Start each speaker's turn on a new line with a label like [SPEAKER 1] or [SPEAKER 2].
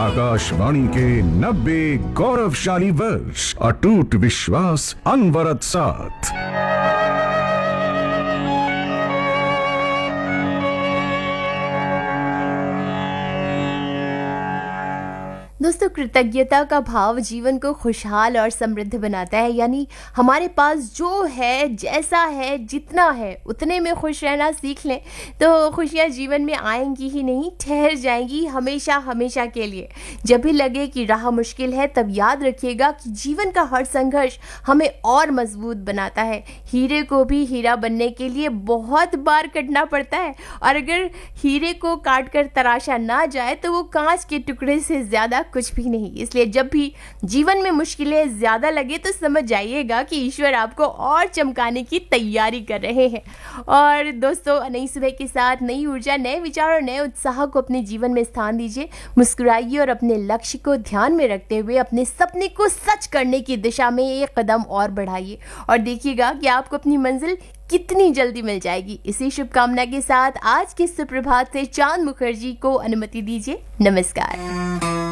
[SPEAKER 1] आकाशवाणी के 90 गौरवशाली वर्ष, अटूट विश्वास, अनवरत साथ।
[SPEAKER 2] दोस्तों, कृतज्ञता का भाव जीवन को खुशहाल और समृद्ध बनाता है। यानी हमारे पास जो है, जैसा है, जितना है, उतने में खुश रहना सीख लें तो खुशियाँ जीवन में आएंगी ही नहीं, ठहर जाएंगी हमेशा हमेशा के लिए। जब भी लगे कि राह मुश्किल है, तब याद रखिएगा कि जीवन का हर संघर्ष हमें और मजबूत बनाता है। हीरे को भी हीरा बनने के लिए बहुत बार कटना पड़ता है, और अगर हीरे को काट कर तराशा ना जाए तो वो कांच के टुकड़े से ज़्यादा कुछ भी नहीं। इसलिए जब भी जीवन में मुश्किलें ज्यादा लगे तो समझ जाइएगा कि ईश्वर आपको और चमकाने की तैयारी कर रहे हैं। और दोस्तों, नई सुबह के साथ नई ऊर्जा, नए विचार और नए उत्साह को अपने जीवन में स्थान दीजिए। मुस्कुराइए और अपने लक्ष्य को ध्यान में रखते हुए अपने सपने को सच करने की दिशा में एक कदम और बढ़ाइए, और देखिएगा कि आपको अपनी मंजिल कितनी जल्दी मिल जाएगी। इसी शुभकामना के साथ आज के सुप्रभात से चांद मुखर्जी को अनुमति दीजिए। नमस्कार।